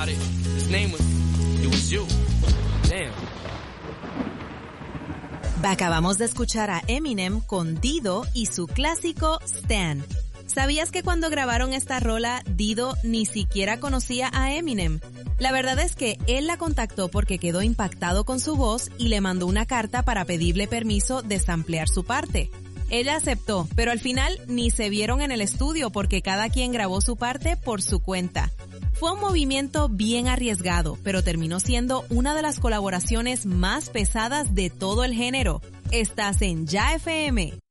His name was, it was you. Damn. Acabamos de escuchar a Eminem con Dido y su clásico Stan. ¿Sabías que cuando grabaron esta rola, Dido ni siquiera conocía a Eminem? La verdad es que él la contactó porque quedó impactado con su voz y le mandó una carta para pedirle permiso de samplear su parte. Ella aceptó, pero al final ni se vieron en el estudio porque cada quien grabó su parte por su cuenta. Fue un movimiento bien arriesgado, pero terminó siendo una de las colaboraciones más pesadas de todo el género. Estás en Ya FM.